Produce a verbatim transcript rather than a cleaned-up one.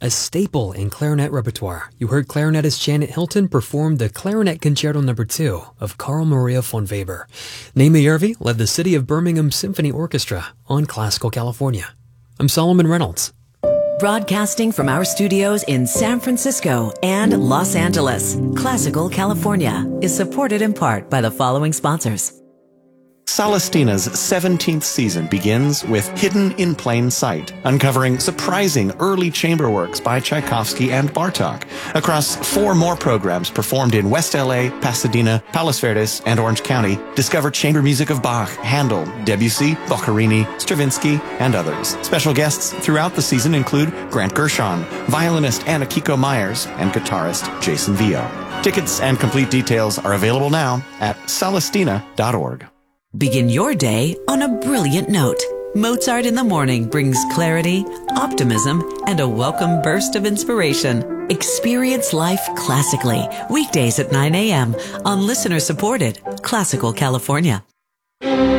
A staple in clarinet repertoire, you heard clarinetist Janet Hilton perform the Clarinet Concerto Number two of Carl Maria von Weber. Naomi Yervi led the City of Birmingham Symphony Orchestra on Classical California. I'm Solomon Reynolds. Broadcasting from our studios in San Francisco and Los Angeles, Classical California is supported in part by the following sponsors. Solistina's seventeenth season begins with Hidden in Plain Sight, uncovering surprising early chamber works by Tchaikovsky and Bartók across four more programs performed in West L A, Pasadena, Palos Verdes, and Orange County. Discover chamber music of Bach, Handel, Debussy, Boccherini, Stravinsky, and others. Special guests throughout the season include Grant Gershon, violinist Anna Kiko Myers, and guitarist Jason Vio. Tickets and complete details are available now at solistina dot org. Begin your day on a brilliant note. Mozart in the Morning brings clarity, optimism, and a welcome burst of inspiration. Experience life classically, weekdays at nine a.m. on listener-supported Classical California.